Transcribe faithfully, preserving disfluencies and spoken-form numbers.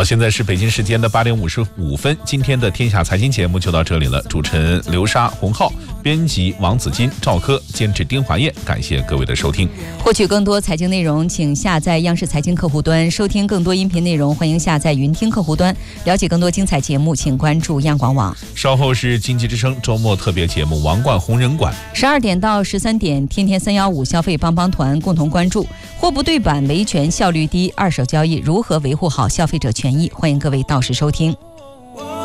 好，现在是北京时间的八点五十五分，今天的天下财经节目就到这里了。主持人刘莎、洪浩，编辑王子金、赵科，监制丁华燕，感谢各位的收听。 获取更多财经内容，请下载央视财经客户端，收听更多音频内容，欢迎下载云听客户端。了解更多精彩节目，请关注央广网。 稍后是经济之声周末特别节目《王冠红人馆》， 十二点到十三点，天天三幺五消费帮帮团共同关注货不对版、维权效率低、二手交易如何维护好消费者权益，欢迎各位到时收听。